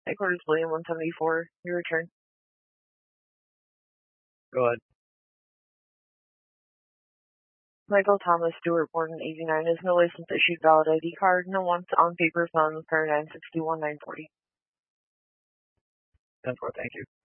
Headquarters William 174. Your return. Go ahead. Michael Thomas Stewart, born in 89, is no license issued, valid ID card, no wants on paper, phone, 961 940. 10-4, thank you.